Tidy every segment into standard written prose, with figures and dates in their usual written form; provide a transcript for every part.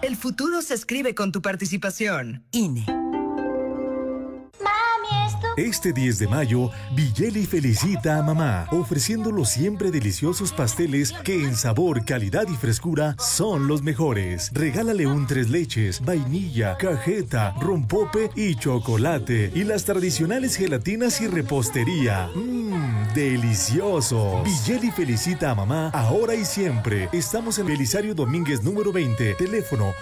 El futuro se escribe con tu participación. INE. Este 10 de mayo, Villeli felicita a mamá, ofreciendo los siempre deliciosos pasteles que en sabor, calidad y frescura son los mejores. Regálale un 3 leches, vainilla, cajeta, rompope y chocolate. Y las tradicionales gelatinas y repostería. ¡Delicioso! Villeli felicita a mamá ahora y siempre. Estamos en Belisario Domínguez número 20, teléfono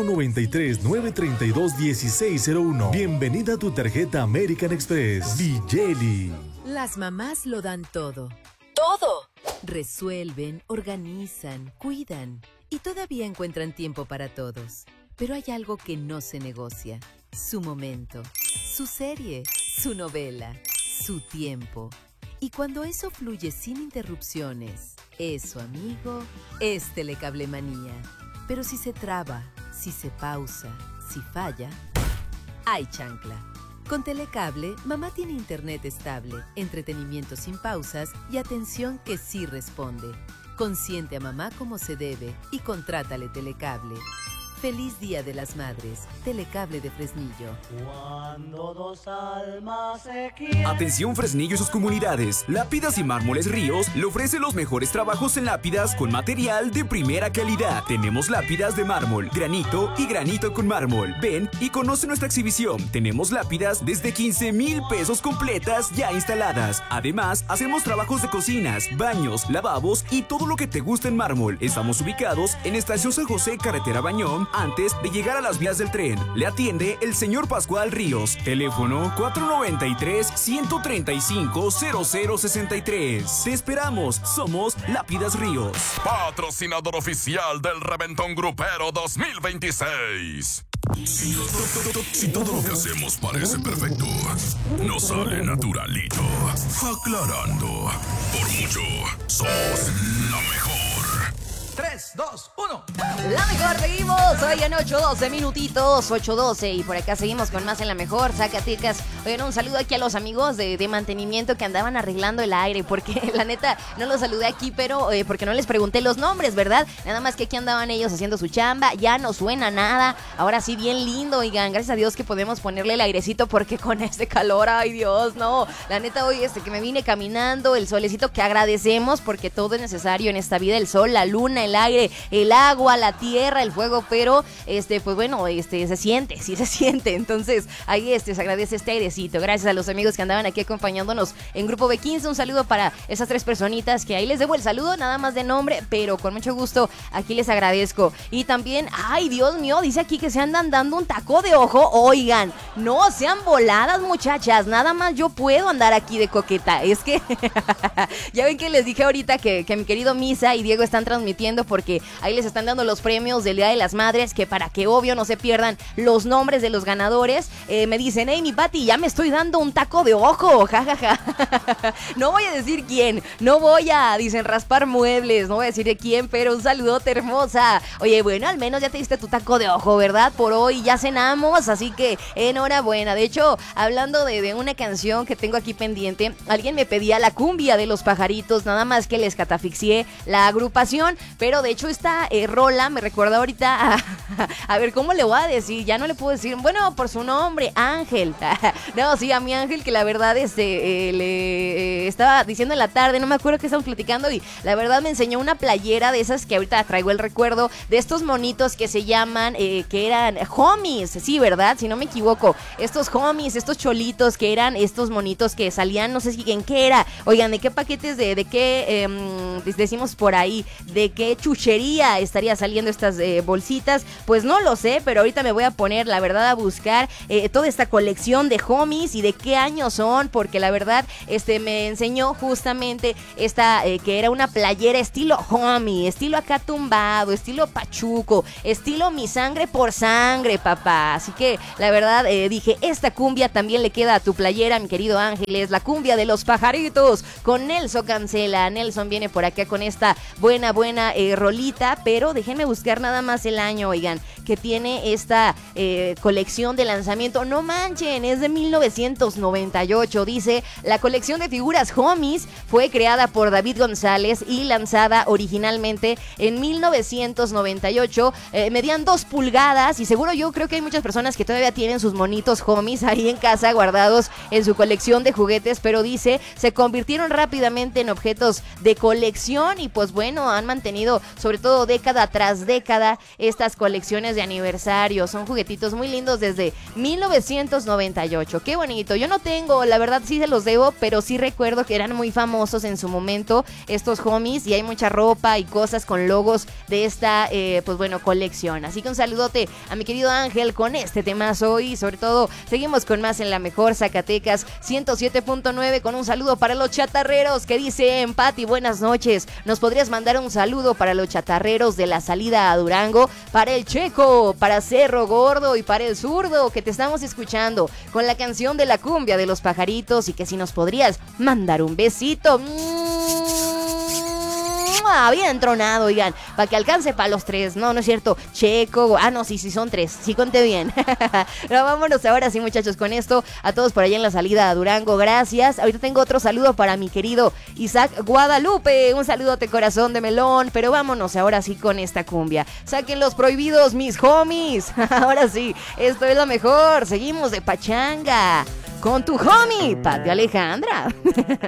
493-932-1601. Bienvenida a tu tarjeta American Express. Villeli. Las mamás lo dan todo. ¡Todo! Resuelven, organizan, cuidan y todavía encuentran tiempo para todos. Pero hay algo que no se negocia. Su momento, su serie, su novela, su tiempo. Y cuando eso fluye sin interrupciones, eso, amigo, es Telecablemanía. Pero si se traba, si se pausa, si falla, hay chancla. Con Telecable, mamá tiene internet estable, entretenimiento sin pausas y atención que sí responde. Consiente a mamá como se debe y contrátale Telecable. Feliz Día de las Madres. Telecable de Fresnillo. Cuando dos almas se quieren. Atención Fresnillo y sus comunidades. Lápidas y Mármoles Ríos le ofrece los mejores trabajos en lápidas con material de primera calidad. Tenemos lápidas de mármol, granito y granito con mármol. Ven y conoce nuestra exhibición. Tenemos lápidas desde 15,000 pesos completas ya instaladas. Además, hacemos trabajos de cocinas, baños, lavabos y todo lo que te gusta en mármol. Estamos ubicados en Estación San José, Carretera Bañón, antes de llegar a las vías del tren. Le atiende el señor Pascual Ríos. Teléfono 493-135-0063. Te esperamos. Somos Lápidas Ríos. Patrocinador oficial del Reventón Grupero 2026. Si todo lo que hacemos parece perfecto, nos sale naturalito. Aclarando. Por mucho, somos la mejor. 3, 2, 1. La mejor, seguimos. Hoy en 8:12 minutitos, 8:12. Y por acá seguimos con más en la mejor, Zacatecas. Oigan, un saludo aquí a los amigos de mantenimiento que andaban arreglando el aire. Porque la neta, no los saludé aquí, pero porque no les pregunté los nombres, ¿verdad? Nada más que aquí andaban ellos haciendo su chamba. Ya no suena nada. Ahora sí, bien lindo. Oigan, gracias a Dios que podemos ponerle el airecito, porque con este calor, ay Dios, no. La neta, hoy que me vine caminando, el solecito que agradecemos, porque todo es necesario en esta vida: el sol, la luna, el aire, el agua, la tierra, el fuego, pero pues bueno, se siente, sí se siente. Entonces, ahí se agradece este airecito. Gracias a los amigos que andaban aquí acompañándonos en Grupo B15. Un saludo para esas 3 personitas que ahí les debo el saludo, nada más de nombre, pero con mucho gusto aquí les agradezco. Y también, ay Dios mío, dice aquí que se andan dando un taco de ojo. Oigan, no sean voladas, muchachas, nada más yo puedo andar aquí de coqueta. Es que ya ven que les dije ahorita que mi querido Misa y Diego están transmitiendo, porque ahí les están dando los premios del Día de las Madres, que para que obvio no se pierdan los nombres de los ganadores. Me dicen, hey mi Pati, ya me estoy dando un taco de ojo, jajaja. No voy a decir quién, no voy a, dicen, raspar muebles, no voy a decir de quién, pero un saludote, hermosa. Oye, bueno, al menos ya te diste tu taco de ojo, ¿verdad? Por hoy ya cenamos, así que enhorabuena. De hecho, hablando de una canción que tengo aquí pendiente, alguien me pedía la cumbia de los pajaritos, nada más que les catafixié la agrupación, pero de hecho esta rola me recuerda ahorita a ver, ¿cómo le voy a decir? Ya no le puedo decir, bueno, por su nombre, Ángel. No, sí, a mi Ángel, que la verdad le estaba diciendo en la tarde, no me acuerdo qué estamos platicando, y la verdad me enseñó una playera de esas que ahorita traigo el recuerdo, de estos monitos que se llaman, que eran homies, sí, ¿verdad? Si no me equivoco, estos homies, estos cholitos que eran estos monitos que salían, no sé si en qué era, oigan, de qué paquetes, de qué, decimos por ahí, de qué chuchería estaría saliendo estas bolsitas, pues no lo sé, pero ahorita me voy a poner, la verdad, a buscar toda esta colección de homies y de qué años son, porque la verdad, me enseñó justamente esta, que era una playera estilo homie, estilo acá tumbado, estilo pachuco, estilo mi sangre por sangre, papá. Así que, la verdad, dije, esta cumbia también le queda a tu playera, mi querido Ángeles, la cumbia de los pajaritos, con Nelson Cancela. Nelson viene por acá con esta buena rolita ahorita, pero déjenme buscar nada más el año, oigan, que tiene esta colección de lanzamiento. No manchen, es de 1998. Dice, la colección de figuras Homies fue creada por David González y lanzada originalmente en 1998. Medían 2 pulgadas y seguro yo creo que hay muchas personas que todavía tienen sus monitos Homies ahí en casa guardados en su colección de juguetes, pero dice, se convirtieron rápidamente en objetos de colección y pues bueno, han mantenido sobre todo década tras década estas colecciones de aniversario. Son juguetitos muy lindos desde 1998. Qué bonito. Yo no tengo, la verdad sí se los debo, pero sí recuerdo que eran muy famosos en su momento estos Homies y hay mucha ropa y cosas con logos de esta, pues bueno, colección. Así que un saludote a mi querido Ángel con este temazo y sobre todo seguimos con más en la mejor Zacatecas 107.9 con un saludo para los chatarreros que dice Pati, buenas noches. ¿Nos podrías mandar un saludo para los chatarreros de la salida a Durango? Para el Checo, para Cerro Gordo y para el Zurdo que te estamos escuchando con la canción de la cumbia de los pajaritos y que si nos podrías mandar un besito. Bien tronado, oigan, para que alcance para los 3. No, no es cierto. Checo, no, sí, son 3. Sí conté bien. Pero vámonos ahora sí, muchachos, con esto. A todos por allá en la salida a Durango, gracias. Ahorita tengo otro saludo para mi querido Isaac Guadalupe. Un saludote, corazón de melón. Pero vámonos ahora sí con esta cumbia. Saquen los prohibidos, mis homies. Ahora sí, esto es lo mejor. Seguimos de pachanga con tu homie, Pati Alejandra.